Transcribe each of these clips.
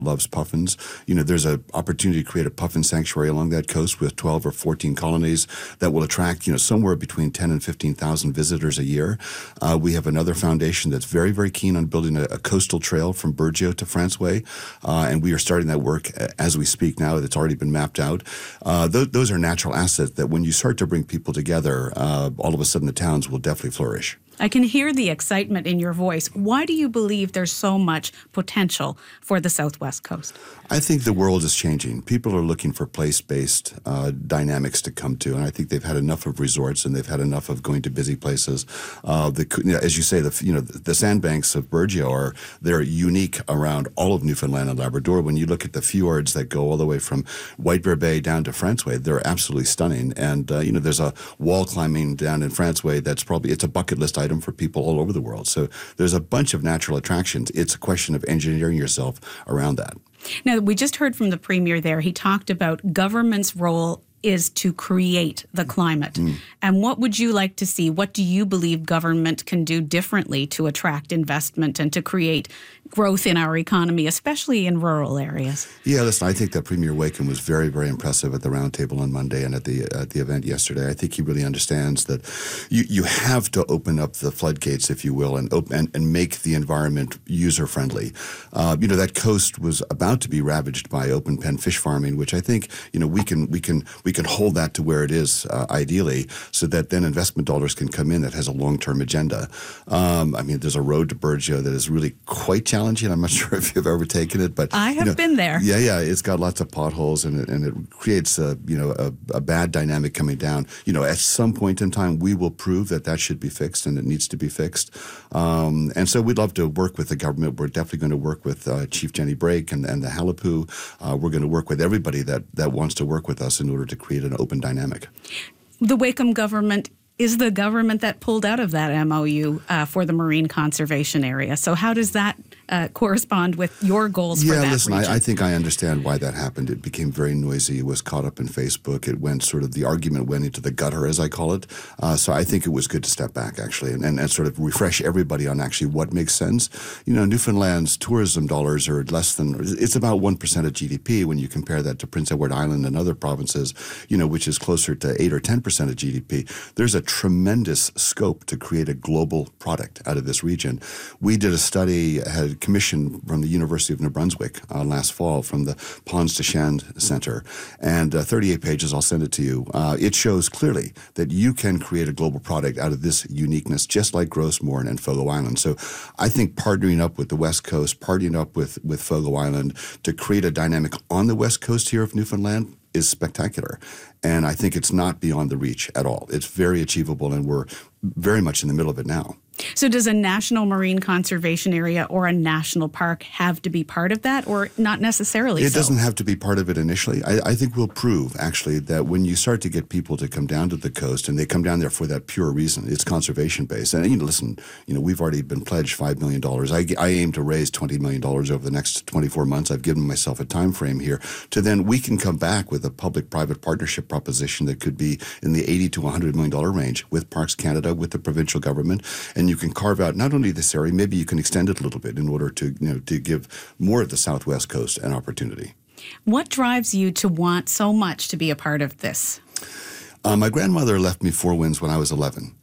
loves puffins. There's an opportunity to create a puffin sanctuary along that coast with 12 or 14 colonies that will attract, somewhere between 10 and 15,000 visitors a year. We have another foundation that's very, very keen on building a coastal trail from Burgeo to Franceway, and we are starting that work as we speak now. It's already been mapped out. Those are natural assets that when you start to bring people together, all of a sudden the towns will definitely flourish. I can hear the excitement in your voice. Why do you believe there's so much potential for the Southwest Coast? I think the world is changing. People are looking for place-based dynamics to come to, and I think they've had enough of resorts and they've had enough of going to busy places. As you say, the sandbanks of Burgeo they're unique around all of Newfoundland and Labrador. When you look at the fjords that go all the way from White Bear Bay down to Franceway, they're absolutely stunning. And there's a wall climbing down in Franceway that's it's a bucket list item for people all over the world. So there's a bunch of natural attractions. It's a question of engineering yourself around that. Now, we just heard from the Premier there. He talked about government's role is to create the climate. And what would you like to see? What do you believe government can do differently to attract investment and to create growth in our economy, especially in rural areas? Yeah, listen, I think that Premier Wakeham was very, very impressive at the roundtable on Monday and at the event yesterday. I think he really understands that you have to open up the floodgates, if you will, and make the environment user-friendly. That coast was about to be ravaged by open pen fish farming, which I think, we can hold that to where it is ideally, so that then investment dollars can come in that has a long-term agenda. There's a road to Burgeo that is really quite challenging. I'm not sure if you've ever taken it, but I have been there. Yeah, it's got lots of potholes and it creates a bad dynamic coming down. At some point in time, we will prove that should be fixed and it needs to be fixed. And so we'd love to work with the government. We're definitely going to work with Chief Jenny Brake and the Halapu. We're going to work with everybody that wants to work with us in order to create an open dynamic. The Wakeham government is the government that pulled out of that MOU for the marine conservation area. So how does that correspond with your goals for that listen, region? I think I understand why that happened. It became very noisy. It was caught up in Facebook. It went the argument went into the gutter, as I call it. So I think it was good to step back, actually, and sort of refresh everybody on actually what makes sense. Newfoundland's tourism dollars are it's about 1% of GDP when you compare that to Prince Edward Island and other provinces, which is closer to 8 or 10% of GDP. There's a tremendous scope to create a global product out of this region. We did a study, had commissioned from the University of New Brunswick last fall from the Ponds de Chand Center, and 38 pages, I'll send it to you. It shows clearly that you can create a global product out of this uniqueness, just like Gros Morne and Fogo Island. So I think partnering up with the West Coast, partnering up with Fogo Island to create a dynamic on the West Coast here of Newfoundland is spectacular. And I think it's not beyond the reach at all. It's very achievable, and we're very much in the middle of it now. So does a national marine conservation area or a national park have to be part of that, or not necessarily? It doesn't have to be part of it initially. I think we'll prove, actually, that when you start to get people to come down to the coast, and they come down there for that pure reason, it's conservation-based. And, listen, we've already been pledged $5 million. I aim to raise $20 million over the next 24 months. I've given myself a time frame here to then we can come back with a public-private partnership proposition that could be in the $80 to $100 million range with Parks Canada, with the provincial government, and you can carve out not only this area, maybe you can extend it a little bit in order to give more of the Southwest Coast an opportunity. What drives you to want so much to be a part of this? My grandmother left me Four Winds when I was 11.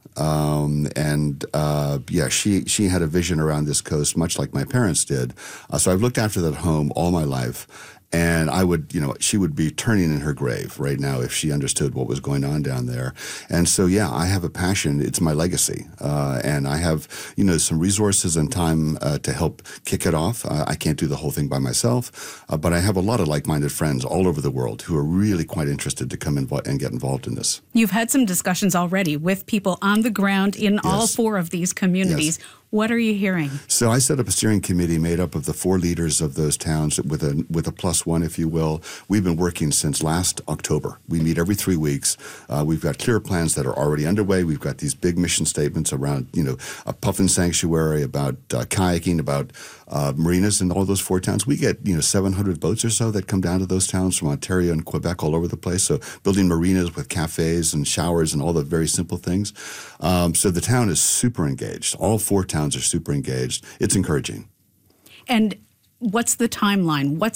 She had a vision around this coast, much like my parents did. So I've looked after that home all my life. And she would be turning in her grave right now if she understood what was going on down there. And so, I have a passion. It's my legacy. And I have, some resources and time to help kick it off. I can't do the whole thing by myself, but I have a lot of like-minded friends all over the world who are really quite interested to come and get involved in this. You've had some discussions already with people on the ground in all four of these communities. Yes. What are you hearing? So I set up a steering committee made up of the 4 leaders of those towns with a plus one, if you will. We've been working since last October. We meet every 3 weeks. We've got clear plans that are already underway. We've got these big mission statements around, a puffin sanctuary, about kayaking, about marinas in all those 4 towns. We get, 700 boats or so that come down to those towns from Ontario and Quebec all over the place. So building marinas with cafes and showers and all the very simple things. So the town is super engaged. All 4 towns are super engaged. It's encouraging. And what's the timeline? What's